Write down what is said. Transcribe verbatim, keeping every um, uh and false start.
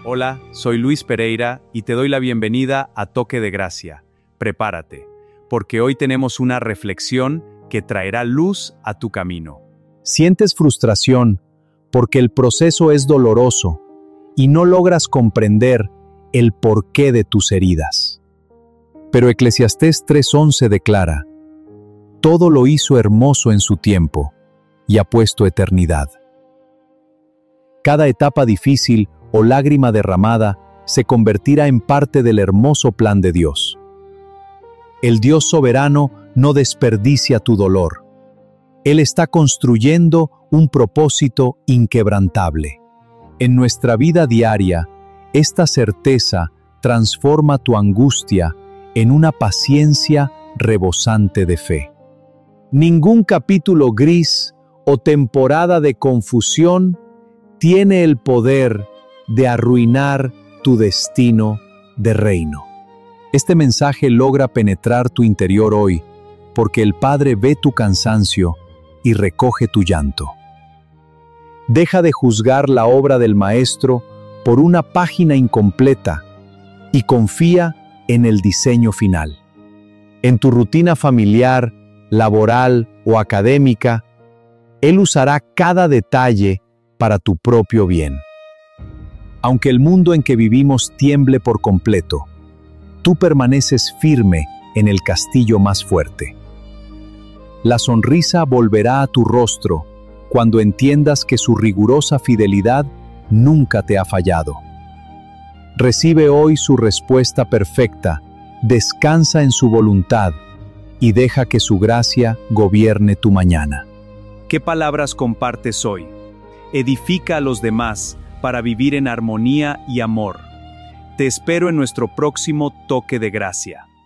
Hola, soy Luis Pereira y te doy la bienvenida a Toque de Gracia. Prepárate, porque hoy tenemos una reflexión que traerá luz a tu camino. Sientes frustración porque el proceso es doloroso y no logras comprender el porqué de tus heridas. Pero Eclesiastés tres once declara: todo lo hizo hermoso en su tiempo y ha puesto eternidad. Cada etapa difícil o lágrima derramada se convertirá en parte del hermoso plan de Dios. El Dios soberano no desperdicia tu dolor. Él está construyendo un propósito inquebrantable. En nuestra vida diaria, esta certeza transforma tu angustia en una paciencia rebosante de fe. Ningún capítulo gris o temporada de confusión tiene el poder de arruinar tu destino de reino. Este mensaje logra penetrar tu interior hoy, porque el Padre ve tu cansancio y recoge tu llanto. Deja de juzgar la obra del Maestro por una página incompleta y confía en el diseño final. En tu rutina familiar, laboral o académica, Él usará cada detalle para tu propio bien. Aunque el mundo en que vivimos tiemble por completo, tú permaneces firme en el castillo más fuerte. La sonrisa volverá a tu rostro cuando entiendas que su rigurosa fidelidad nunca te ha fallado. Recibe hoy su respuesta perfecta, descansa en su voluntad y deja que su gracia gobierne tu mañana. ¿Qué palabras compartes hoy? Edifica a los demás para vivir en armonía y amor. Te espero en nuestro próximo Toque de Gracia.